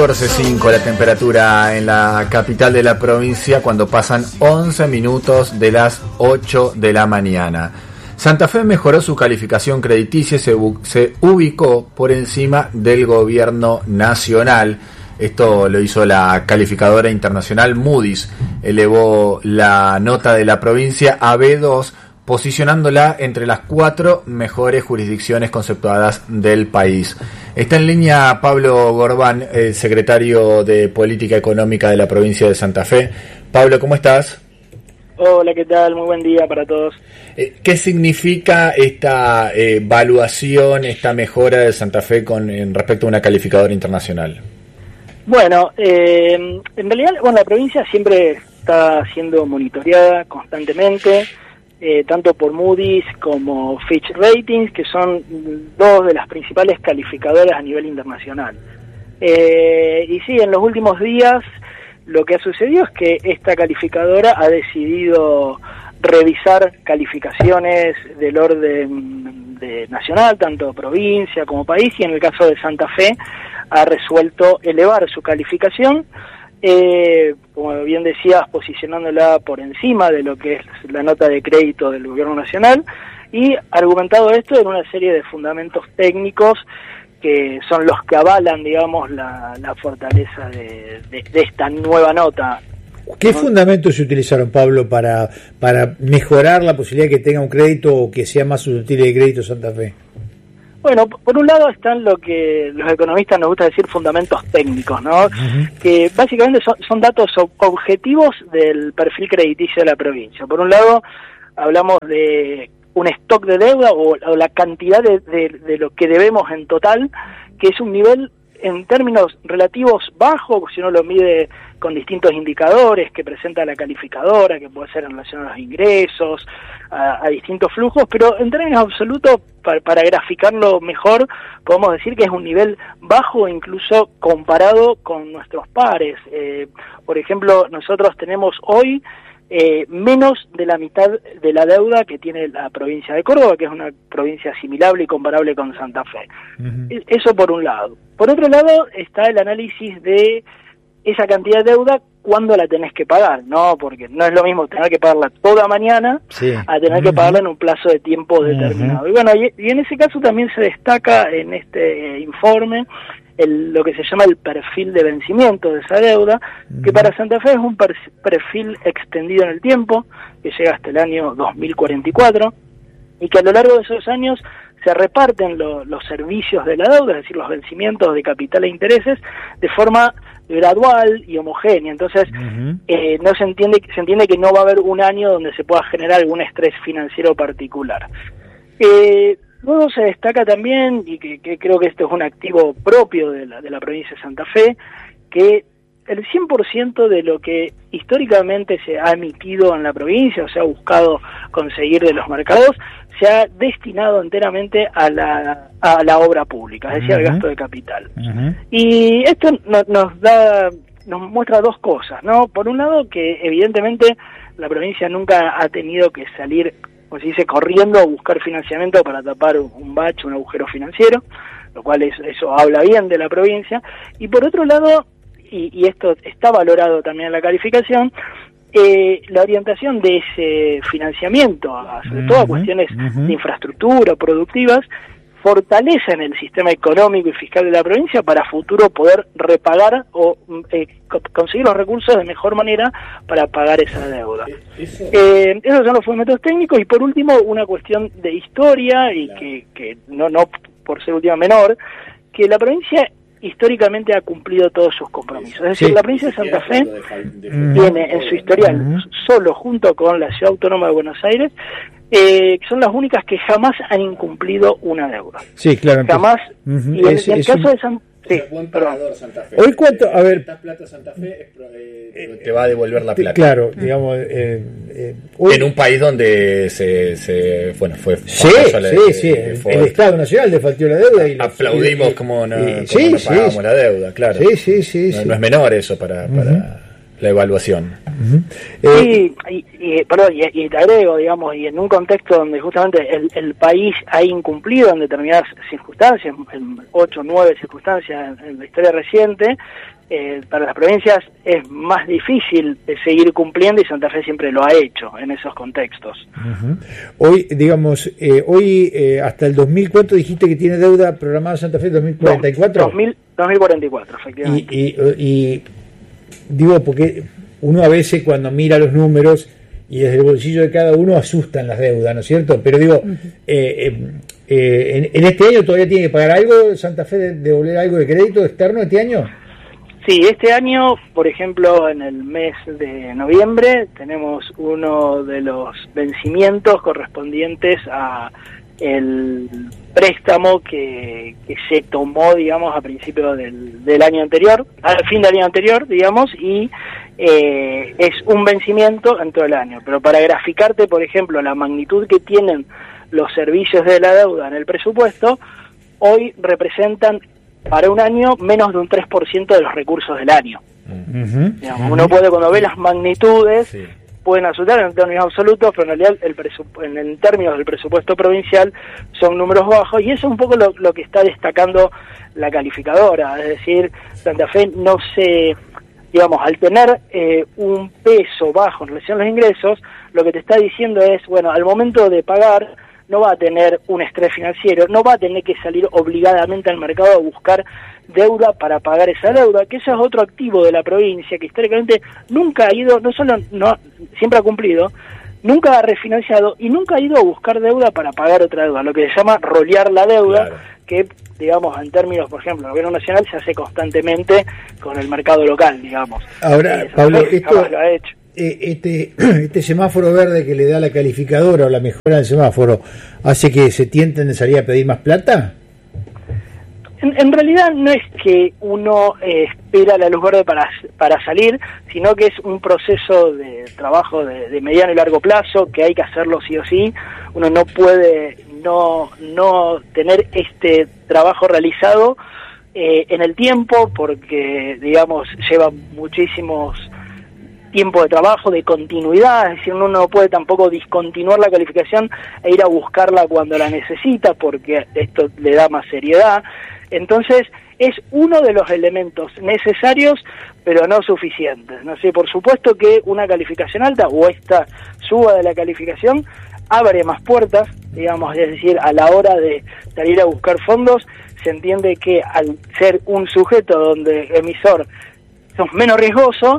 14.5 la temperatura en la capital de la provincia cuando pasan 11 minutos de las 8 de la mañana. Santa Fe mejoró su calificación crediticia y se ubicó por encima del gobierno nacional. Esto lo hizo la calificadora internacional Moody's. Elevó la nota de la provincia a B2, posicionándola entre las 4 mejores jurisdicciones conceptuadas del país. Está en línea Pablo Gorbán, el secretario de Política Económica de la provincia de Santa Fe. Pablo, ¿cómo estás? Hola, ¿qué tal? Muy buen día para todos. ¿Qué significa esta evaluación, esta mejora de Santa Fe en respecto a una calificadora internacional? Bueno, en realidad, la provincia siempre está siendo monitoreada constantemente, tanto por Moody's como Fitch Ratings, que son dos de las principales calificadoras a nivel internacional. Y sí, en los últimos días lo que ha sucedido es que esta calificadora ha decidido revisar calificaciones del orden nacional, tanto provincia como país, y en el caso de Santa Fe ha resuelto elevar su calificación, como bien decías, posicionándola por encima de lo que es la nota de crédito del gobierno nacional, y argumentado esto en una serie de fundamentos técnicos que son los que avalan, digamos, la fortaleza de esta nueva nota. ¿Qué fundamentos se utilizaron, Pablo, para mejorar la posibilidad de que tenga un crédito o que sea más susceptible de crédito Santa Fe? Bueno, por un lado están lo que los economistas nos gusta decir fundamentos técnicos, ¿no? Uh-huh. Que básicamente son datos objetivos del perfil crediticio de la provincia. Por un lado, hablamos de un stock de deuda o la cantidad de lo que debemos en total, que es un nivel en términos relativos bajo, si uno lo mide con distintos indicadores que presenta la calificadora, que puede ser en relación a los ingresos, a distintos flujos, pero en términos absolutos, para graficarlo mejor, podemos decir que es un nivel bajo incluso comparado con nuestros pares. Por ejemplo, nosotros tenemos hoy menos de la mitad de la deuda que tiene la provincia de Córdoba, que es una provincia asimilable y comparable con Santa Fe. Uh-huh. Eso por un lado. Por otro lado está el análisis de esa cantidad de deuda, ¿cuándo la tenés que pagar? No, porque no es lo mismo tener que pagarla toda mañana a tener uh-huh. que pagarla en un plazo de tiempo determinado. Uh-huh. Y bueno, y en ese caso también se destaca en este informe lo que se llama el perfil de vencimiento de esa deuda, que para Santa Fe es un perfil extendido en el tiempo, que llega hasta el año 2044, y que a lo largo de esos años se reparten los servicios de la deuda, es decir, los vencimientos de capital e intereses, de forma gradual y homogénea. Entonces, uh-huh. No se entiende que no va a haber un año donde se pueda generar algún estrés financiero particular. Luego se destaca también, y que creo que esto es un activo propio de la provincia de Santa Fe, que el 100% de lo que históricamente se ha emitido en la provincia, o se ha buscado conseguir de los mercados, se ha destinado enteramente a la obra pública, es decir, al gasto de capital. Uh-huh. Y esto nos muestra dos cosas, ¿no? Por un lado, que evidentemente la provincia nunca ha tenido que salir, como se dice, corriendo a buscar financiamiento para tapar un bache, un agujero financiero, lo cual eso habla bien de la provincia. Y por otro lado, y esto está valorado también en la calificación, la orientación de ese financiamiento, sobre todo a cuestiones uh-huh. de infraestructura, productivas, fortalecen el sistema económico y fiscal de la provincia para futuro poder repagar o conseguir los recursos de mejor manera para pagar esa deuda. Esos son los fundamentos técnicos. Y por último, una cuestión de historia, y que no por ser última menor, que la provincia históricamente ha cumplido todos sus compromisos. Es decir, la provincia de Santa Fe tiene en su historial, solo junto con la Ciudad Autónoma de Buenos Aires, son las únicas que jamás han incumplido una deuda. Sí, claro. Jamás. Uh-huh. Y en el caso de Santa Fe... Sí, buen pagador Santa Fe. Hoy cuánto, a ver, plata Santa Fe te va a devolver la plata. Claro, digamos, hoy, en un país donde fue el Estado Nacional defaltió la deuda y aplaudimos como no pagamos la deuda, claro. Sí. No es menor eso para la evaluación. Sí, y te agrego, digamos, y en un contexto donde justamente el país ha incumplido en determinadas circunstancias, en 8 o 9 circunstancias en la historia reciente, para las provincias es más difícil seguir cumpliendo, y Santa Fe siempre lo ha hecho en esos contextos. Hoy, digamos, hasta el 2000, ¿cuánto dijiste que tiene deuda programada Santa Fe? ¿2044? 2044, efectivamente. Y digo, porque uno a veces cuando mira los números y desde el bolsillo de cada uno asustan las deudas, ¿no es cierto? Pero digo, en este año todavía tiene que pagar algo Santa Fe, de devolver algo de crédito externo este año. Sí, este año, por ejemplo, en el mes de noviembre tenemos uno de los vencimientos correspondientes a el préstamo que se tomó, digamos, a principios del año anterior, al fin del año anterior, digamos, y es un vencimiento en todo el año. Pero para graficarte, por ejemplo, la magnitud que tienen los servicios de la deuda en el presupuesto, hoy representan para un año menos de un 3% de los recursos del año. Digamos, uno puede, cuando ve las magnitudes, pueden asustar en términos absolutos, pero en realidad en términos del presupuesto provincial son números bajos, y eso es un poco lo que está destacando la calificadora. Es decir, Santa Fe no se, digamos, al tener un peso bajo en relación a los ingresos, lo que te está diciendo es, bueno, al momento de pagar no va a tener un estrés financiero, no va a tener que salir obligadamente al mercado a buscar deuda para pagar esa deuda, que ese es otro activo de la provincia, que históricamente nunca ha ido, siempre ha cumplido, nunca ha refinanciado y nunca ha ido a buscar deuda para pagar otra deuda, lo que se llama rolear la deuda, claro, que, digamos, en términos, por ejemplo, el gobierno nacional se hace constantemente con el mercado local, digamos. Ahora, Pablo, esto lo ha hecho. Este semáforo verde que le da la calificadora o la mejora del semáforo, ¿hace que se tienten de salir a pedir más plata? En realidad no es que uno espera la luz verde para salir, sino que es un proceso de trabajo de mediano y largo plazo, que hay que hacerlo sí o sí. Uno no puede no tener este trabajo realizado en el tiempo, porque, digamos, lleva muchísimos tiempo de trabajo, de continuidad, es decir, uno no puede tampoco discontinuar la calificación e ir a buscarla cuando la necesita, porque esto le da más seriedad. Entonces, es uno de los elementos necesarios, pero no suficientes. No sé, por supuesto que una calificación alta o esta suba de la calificación abre más puertas, digamos, es decir, a la hora de salir a buscar fondos, se entiende que al ser un sujeto donde emisor sos menos riesgoso,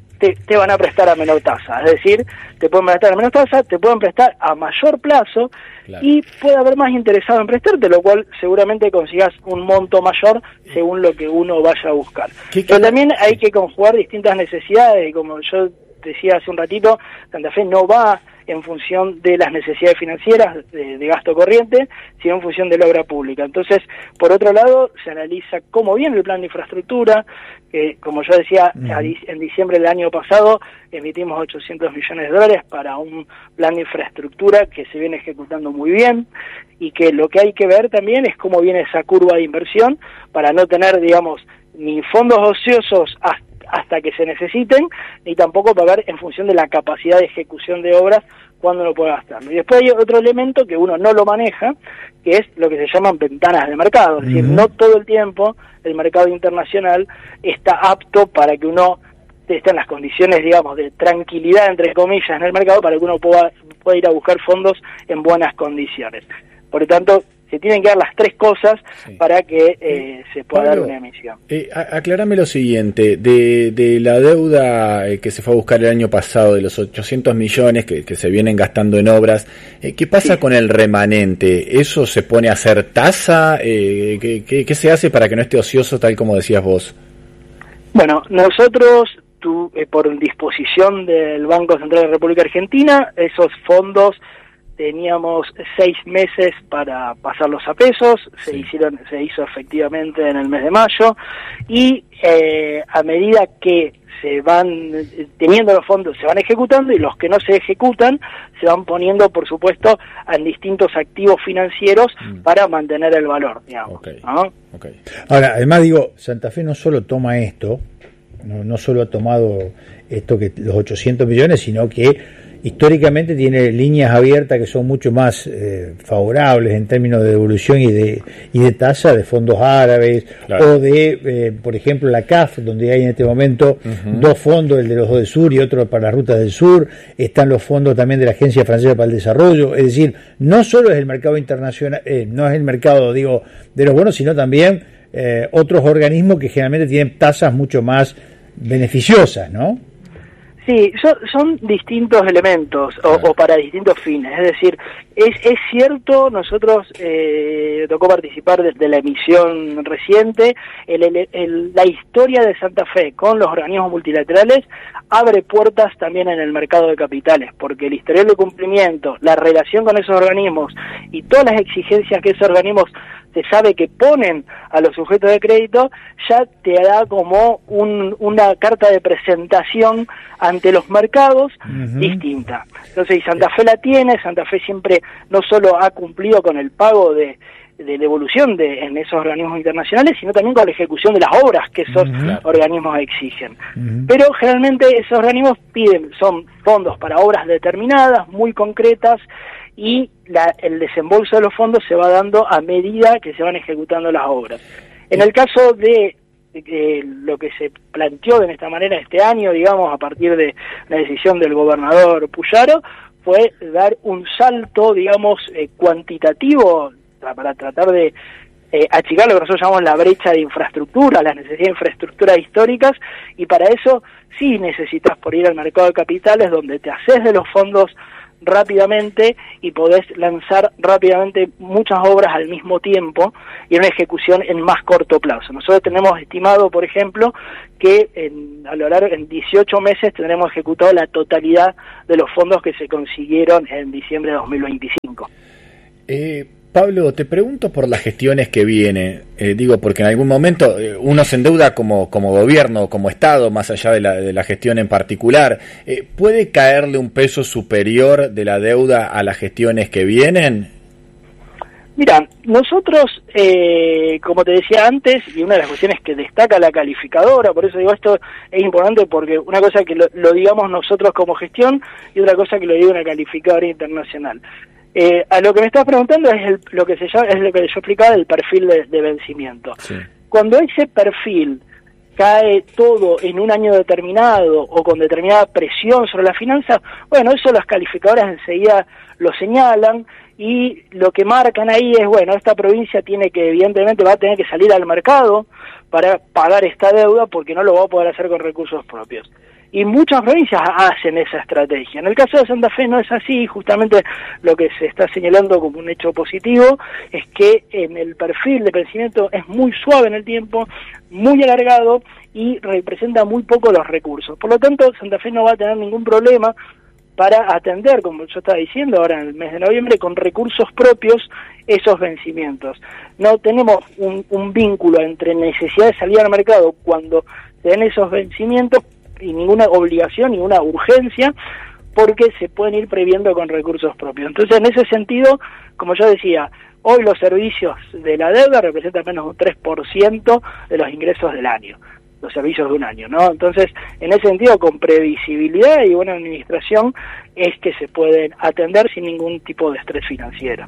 te van a prestar a menor tasa, es decir, te pueden prestar a menor tasa, te pueden prestar a mayor plazo, claro, y puede haber más interesado en prestarte, lo cual seguramente consigas un monto mayor según lo que uno vaya a buscar. Pero también hay que conjugar distintas necesidades, y como yo decía hace un ratito, Santa Fe no va en función de las necesidades financieras de gasto corriente, sino en función de la obra pública. Entonces, por otro lado, se analiza cómo viene el plan de infraestructura, que, como yo decía, en diciembre del año pasado emitimos $800 millones para un plan de infraestructura que se viene ejecutando muy bien, y que lo que hay que ver también es cómo viene esa curva de inversión para no tener, digamos, ni fondos ociosos hasta que se necesiten, ni tampoco pagar en función de la capacidad de ejecución de obras cuando uno puede gastarlo. Y después hay otro elemento que uno no lo maneja, que es lo que se llaman ventanas de mercado, es decir, no todo el tiempo el mercado internacional está apto para que uno esté en las condiciones, digamos, de tranquilidad, entre comillas, en el mercado, para que uno pueda ir a buscar fondos en buenas condiciones. Por lo tanto, se tienen que dar las tres cosas, sí, para que se pueda, Pablo, dar una emisión. Aclárame lo siguiente, de la deuda que se fue a buscar el año pasado, de los 800 millones que se vienen gastando en obras, ¿qué pasa, sí, con el remanente? ¿Eso se pone a hacer tasa? ¿Qué se hace para que no esté ocioso, tal como decías vos? Bueno, nosotros, por disposición del Banco Central de la República Argentina, esos fondos teníamos 6 meses para pasarlos a pesos, sí, se hizo efectivamente en el mes de mayo, y a medida que se van teniendo los fondos, se van ejecutando, y los que no se ejecutan se van poniendo, por supuesto, en distintos activos financieros para mantener el valor, digamos. Okay. ¿No? Okay. Ahora, además digo, Santa Fe no solo toma esto, no solo ha tomado esto que los 800 millones, sino que históricamente tiene líneas abiertas que son mucho más favorables en términos de devolución y de tasa de fondos árabes, claro, o de, por ejemplo, la CAF, donde hay en este momento dos fondos, el de los dos del sur y otro para las rutas del sur. Están los fondos también de la Agencia Francesa para el Desarrollo. Es decir, no solo es el mercado internacional, no es el mercado, digo, de los bonos, sino también otros organismos que generalmente tienen tasas mucho más beneficiosas, ¿no? Sí, son distintos elementos o para distintos fines. Es decir, es cierto, nosotros tocó participar de la emisión reciente. La historia de Santa Fe con los organismos multilaterales abre puertas también en el mercado de capitales, porque el historial de cumplimiento, la relación con esos organismos y todas las exigencias que esos organismos se sabe que ponen a los sujetos de crédito, ya te da como una carta de presentación ante los mercados distinta. Entonces, y Santa Fe la tiene. Santa Fe siempre no solo ha cumplido con el pago de devolución en esos organismos internacionales, sino también con la ejecución de las obras que esos organismos exigen. Pero generalmente esos organismos son fondos para obras determinadas, muy concretas, y el desembolso de los fondos se va dando a medida que se van ejecutando las obras. En el caso de lo que se planteó de esta manera este año, digamos, a partir de la decisión del gobernador Puyaro, fue dar un salto, digamos, cuantitativo para tratar de achicar lo que nosotros llamamos la brecha de infraestructura, las necesidades de infraestructura históricas, y para eso sí necesitas por ir al mercado de capitales, donde te haces de los fondos rápidamente y podés lanzar rápidamente muchas obras al mismo tiempo y en una ejecución en más corto plazo. Nosotros tenemos estimado, por ejemplo, que a lo largo en 18 meses tendremos ejecutado la totalidad de los fondos que se consiguieron en diciembre de 2025. Pablo, te pregunto por las gestiones que vienen, digo, porque en algún momento uno se endeuda como gobierno, como Estado, más allá de la gestión en particular. ¿Puede caerle un peso superior de la deuda a las gestiones que vienen? Mira, nosotros, como te decía antes, y una de las cuestiones que destaca la calificadora, por eso digo esto es importante, porque una cosa que lo digamos nosotros como gestión y otra cosa que lo diga una calificadora internacional. A lo que me estás preguntando es lo que yo explicaba del perfil de vencimiento. Sí. Cuando ese perfil cae todo en un año determinado o con determinada presión sobre las finanzas, bueno, eso las calificadoras enseguida lo señalan y lo que marcan ahí es, bueno, esta provincia evidentemente va a tener que salir al mercado para pagar esta deuda porque no lo va a poder hacer con recursos propios. Y muchas provincias hacen esa estrategia. En el caso de Santa Fe no es así. Justamente lo que se está señalando como un hecho positivo es que en el perfil de vencimiento es muy suave en el tiempo, muy alargado y representa muy poco los recursos. Por lo tanto, Santa Fe no va a tener ningún problema para atender, como yo estaba diciendo ahora en el mes de noviembre, con recursos propios esos vencimientos. No tenemos un vínculo entre necesidad de salir al mercado cuando se den esos vencimientos y ninguna obligación, ninguna urgencia, porque se pueden ir previendo con recursos propios. Entonces, en ese sentido, como yo decía, hoy los servicios de la deuda representan menos de un 3% de los ingresos del año, los servicios de un año, ¿no? Entonces, en ese sentido, con previsibilidad y buena administración, es que se pueden atender sin ningún tipo de estrés financiero.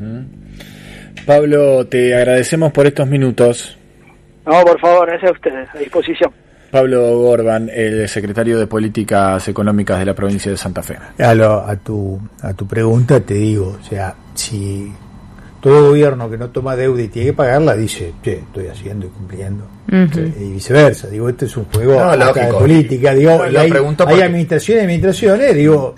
Pablo, te agradecemos por estos minutos. No, por favor, gracias a ustedes, a disposición. Pablo Gorban, el secretario de Políticas Económicas de la provincia de Santa Fe. A tu pregunta te digo, o sea, si todo gobierno que no toma deuda y tiene que pagarla dice, estoy haciendo y cumpliendo, y viceversa, digo, este es un juego de política, digo, hay administraciones, digo,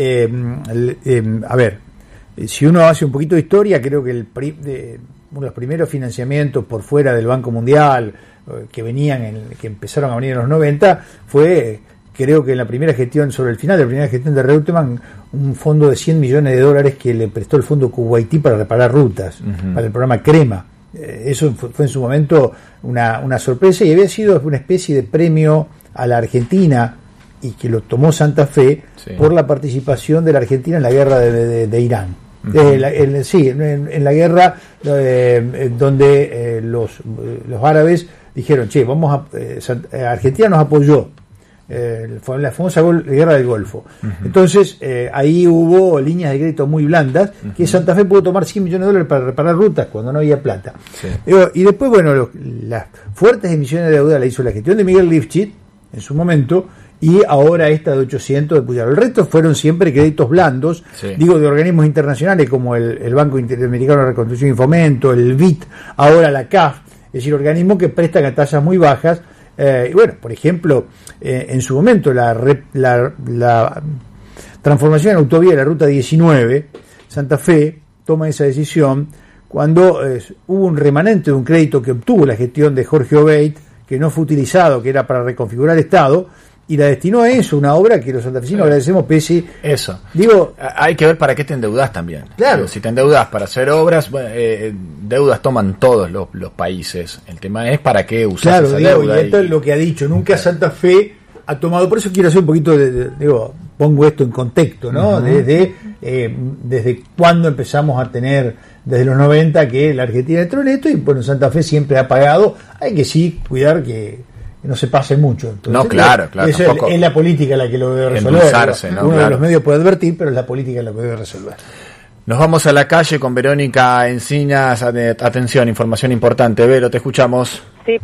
a ver, si uno hace un poquito de historia, creo que uno de los primeros financiamientos por fuera del Banco Mundial que que empezaron a venir en los 90 fue, creo que en la primera gestión, sobre el final de la primera gestión de Reutemann, un fondo de $100 millones que le prestó el Fondo Kuwaití para reparar rutas, para el programa CREMA. Eso fue en su momento una sorpresa y había sido una especie de premio a la Argentina, y que lo tomó Santa Fe por la participación de la Argentina en la guerra de Irán. En la guerra donde los árabes dijeron, che, Argentina nos apoyó, fue la famosa guerra del Golfo. Entonces, ahí hubo líneas de crédito muy blandas, que Santa Fe pudo tomar $100 millones para reparar rutas cuando no había plata. Sí. Y después, bueno, las fuertes emisiones de deuda la hizo la gestión de Miguel Lifchit en su momento, y ahora esta de 800 de Puyaro. El resto fueron siempre créditos blandos, digo, de organismos internacionales como el Banco Interamericano de Reconstrucción y Fomento, el BID, ahora la CAF, es decir, organismos que prestan a tasas muy bajas. Y bueno, por ejemplo, en su momento la transformación en autovía de la Ruta 19, Santa Fe toma esa decisión cuando hubo un remanente de un crédito que obtuvo la gestión de Jorge Obeit, que no fue utilizado, que era para reconfigurar el Estado, y la destinó a eso, una obra que los santafesinos agradecemos pese... Eso. Digo, hay que ver para qué te endeudas también. Claro. Digo, si te endeudas para hacer obras, deudas toman todos los países. El tema es para qué usar esa deuda. Y esto es lo que ha dicho. Nunca Santa Fe ha tomado... Por eso quiero hacer un poquito pongo esto en contexto, ¿no? Desde cuándo empezamos a tener, desde los 90, que la Argentina entró en esto, y bueno, Santa Fe siempre ha pagado. Hay que sí cuidar que no se pase mucho. Entonces, no, claro. Es la política la que lo debe resolver. Uno de los medios puede advertir, pero es la política la que debe resolver. Nos vamos a la calle con Verónica Encinas. Atención, información importante. Vero, te escuchamos.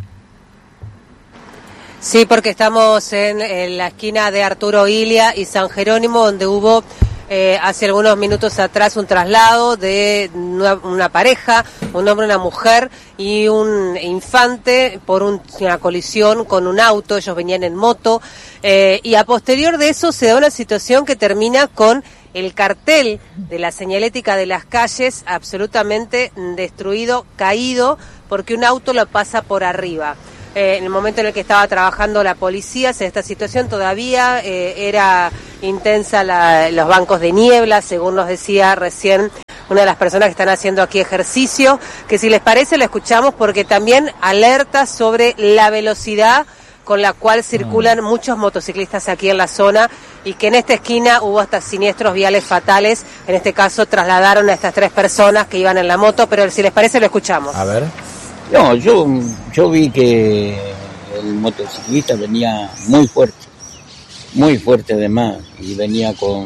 Sí, porque estamos en la esquina de Arturo Illia y San Jerónimo, donde hubo hace algunos minutos atrás un traslado de una pareja, un hombre, una mujer y un infante por una colisión con un auto. Ellos venían en moto, y a posterior de eso se da una situación que termina con el cartel de la señalética de las calles absolutamente destruido, caído, porque un auto lo pasa por arriba. En el momento en el que estaba trabajando la policía, esta situación todavía era intensa, los bancos de niebla, según nos decía recién una de las personas que están haciendo aquí ejercicio, que si les parece lo escuchamos, porque también alerta sobre la velocidad con la cual circulan muchos motociclistas aquí en la zona, y que en esta esquina hubo hasta siniestros viales fatales. En este caso trasladaron a estas 3 personas que iban en la moto, pero si les parece lo escuchamos. A ver. No, yo vi que el motociclista venía muy fuerte además, y venía con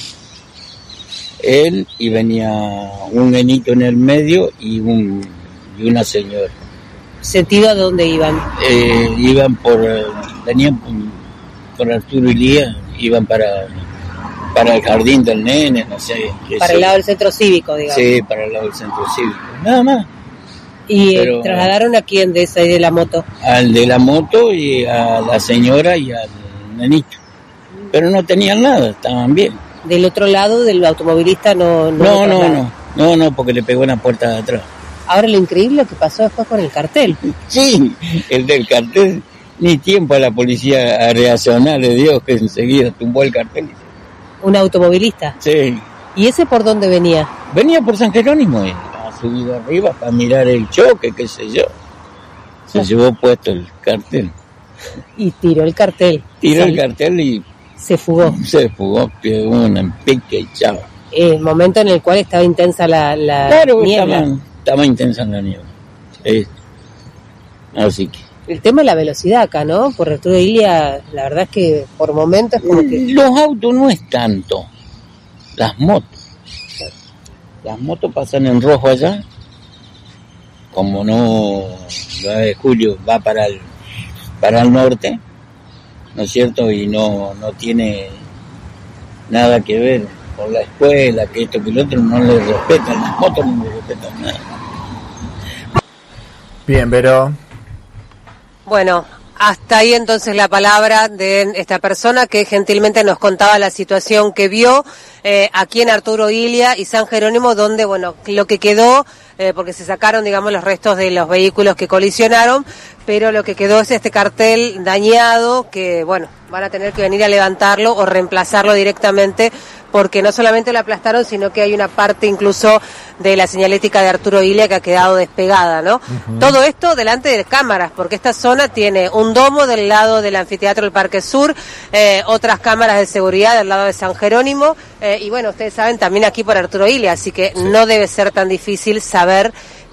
él, y venía un nenito en el medio y una señora. ¿Sentido a dónde iban? Venían por Arturo Illia, iban para el jardín del nene, no sé. Para el lado del centro cívico, digamos. Sí, para el lado del centro cívico, nada más. ¿Y trasladaron a quién de esa y de la moto? Al de la moto y a la señora y al nenito. Pero no tenían nada, estaban bien. ¿Del otro lado del automovilista no? No, porque le pegó en la puerta de atrás. Ahora lo increíble que pasó después con el cartel. Sí, el del cartel, ni tiempo a la policía a reaccionar, le dio que enseguida tumbó el cartel. ¿Un automovilista? Sí. ¿Y ese por dónde venía? Venía por San Jerónimo, ha subido arriba para mirar el choque, qué sé yo. Se llevó puesto el cartel. Y tiró el cartel. El cartel y... Se fugó, pegó una pique y chao. El momento en el cual estaba intensa la niebla. Estaba intensa la niebla. Así que... El tema es la velocidad acá, ¿no? Por Arturo Illia, la verdad es que por momentos como que... Los autos no es tanto, las motos. Las motos pasan en rojo allá, como no, 9 de julio va para el norte, ¿no es cierto? Y no tiene nada que ver con la escuela, que esto que el otro, no le respetan, las motos no le respetan nada. Bien, Vero. Bueno, hasta ahí entonces la palabra de esta persona que gentilmente nos contaba la situación que vio aquí en Arturo Illia y San Jerónimo, donde, bueno, lo que quedó, porque se sacaron, digamos, los restos de los vehículos que colisionaron, pero lo que quedó es este cartel dañado que, bueno, van a tener que venir a levantarlo o reemplazarlo directamente, porque no solamente lo aplastaron, sino que hay una parte incluso de la señalética de Arturo Illia que ha quedado despegada, ¿no? Uh-huh. Todo esto delante de cámaras, porque esta zona tiene un domo del lado del anfiteatro del Parque Sur, otras cámaras de seguridad del lado de San Jerónimo, y bueno, ustedes saben, también aquí por Arturo Illia, así que sí, no debe ser tan difícil saber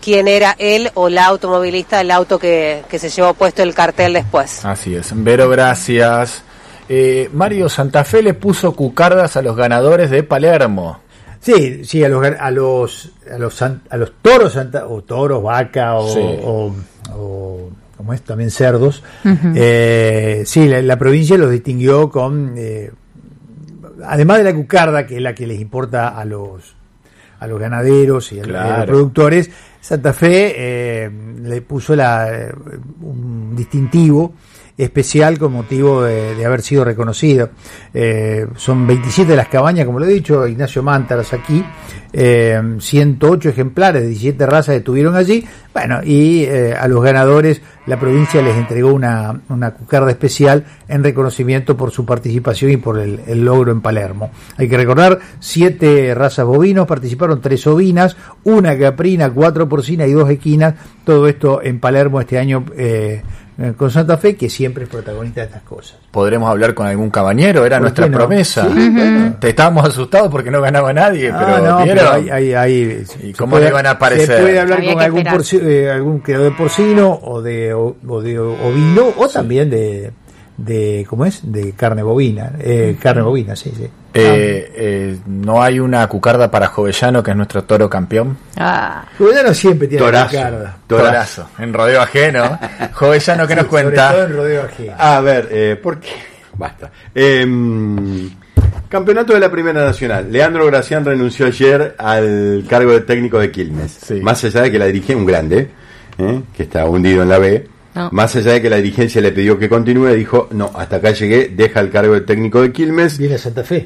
quién era él o la automovilista del auto que se llevó puesto el cartel después. Así es. Vero, gracias. Mario, Santa Fe le puso cucardas a los ganadores de Palermo. Sí, a los toros, o toros, vaca, o como es, también cerdos. Sí, la provincia los distinguió con, además de la cucarda, que es la que les importa a los ganaderos y a los productores, Santa Fe le puso un distintivo especial con motivo de haber sido reconocido. Son 27 de las cabañas, como lo he dicho, Ignacio Mántaras aquí, 108 ejemplares de 17 razas estuvieron allí. Bueno, y a los ganadores la provincia les entregó una cucarda especial en reconocimiento por su participación y por el logro en Palermo. Hay que recordar, 7 razas bovinos participaron, 3 ovinas, 1 caprina, 4 porcinas y 2 equinas. Todo esto en Palermo este año con Santa Fe, que siempre es protagonista de estas cosas. Podremos hablar con algún cabañero, era nuestra promesa. Sí, bueno. Te estábamos asustados porque no ganaba nadie, pero ¿vieron? Hay, ¿y cómo le van a aparecer? Se puede hablar con algún criador de porcino o de ovino, o también de ¿cómo es? De carne bovina, sí. ¿No hay una cucarda para Jovellano, que es nuestro toro campeón? Jovellano siempre tiene cucarda. Torazo. En rodeo ajeno. Jovellano, ¿qué nos cuenta? Sobre todo en rodeo ajeno. A ver, ¿por qué? Basta. Campeonato de la Primera Nacional. Leandro Gracián renunció ayer al cargo de técnico de Quilmes. Sí. Más allá de que la dirige un grande, que está hundido en la B. No. Más allá de que la dirigencia le pidió que continúe, dijo, no, hasta acá llegué, deja el cargo de técnico de Quilmes. Viene a Santa Fe.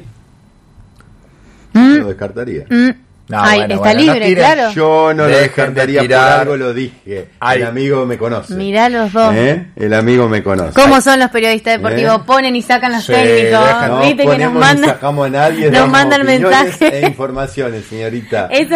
Lo descartaría. No, está libre, no, claro. Yo no lo descartaría, por algo lo dije. El amigo me conoce. Mirá los dos. El amigo me conoce. ¿Cómo son los periodistas deportivos? Ponen y sacan los técnicos. No viste que nos mandan. Sacamos a nadie, nos mandan mensajes e informaciones, señorita. Eso